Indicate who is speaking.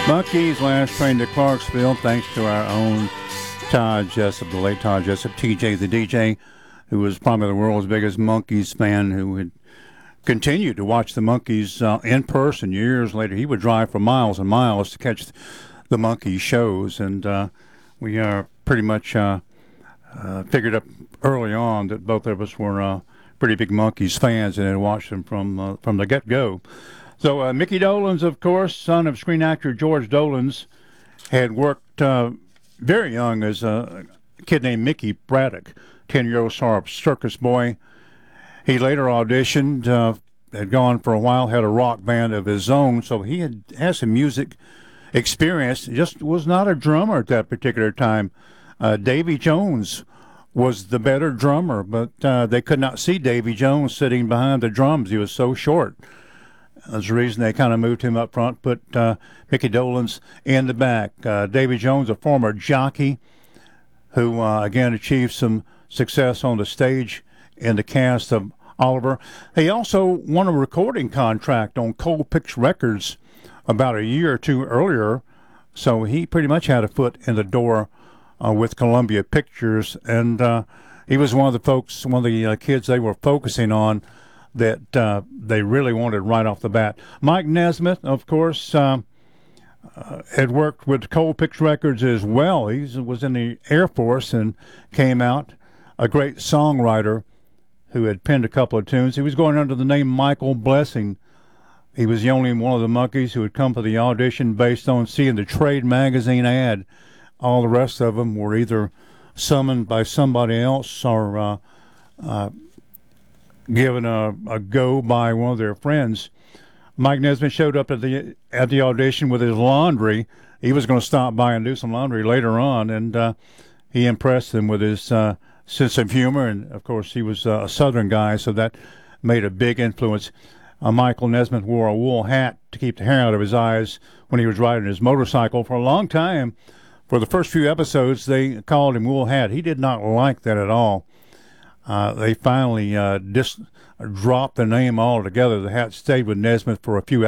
Speaker 1: Monkeys last train to Clarksville, thanks to our own Todd Jessup, the late Todd Jessup, TJ the DJ, who was probably the world's biggest Monkees fan, who had continued to watch the Monkees in person years later. He would drive for miles and miles to catch the Monkees shows, and we pretty much figured up early on that both of us were pretty big Monkees fans and had watched them from the get-go. So Mickey Dolenz, of course, son of screen actor George Dolenz, had worked very young as a kid named Mickey Braddock, 10-year-old circus boy. He later auditioned, had gone for a while, had a rock band of his own, so he had some music experience, just was not a drummer at that particular time. Davy Jones was the better drummer, but they could not see Davy Jones sitting behind the drums. He was so short. That's the reason they kind of moved him up front, put Mickey Dolenz in the back. Davy Jones, a former jockey who, again, achieved some success on the stage in the cast of Oliver. He also won a recording contract on Colpix Records about a year or two earlier, so he pretty much had a foot in the door with Columbia Pictures, and he was one of the kids they were focusing on that they really wanted right off the bat. Mike Nesmith, of course, had worked with Colpix Records as well. He was in the Air Force and came out, a great songwriter who had penned a couple of tunes. He was going under the name Michael Blessing. He was the only one of the Monkees who had come for the audition based on seeing the Trade magazine ad. All the rest of them were either summoned by somebody else or given a go by one of their friends. Mike Nesmith showed up at the audition with his laundry. He was going to stop by and do some laundry later on, and he impressed them with his sense of humor. And, of course, he was a Southern guy, so that made a big influence. Michael Nesmith wore a wool hat to keep the hair out of his eyes when he was riding his motorcycle. For a long time, for the first few episodes, they called him Wool Hat. He did not like that at all. They finally dropped the name altogether. The hat stayed with Nesmith for a few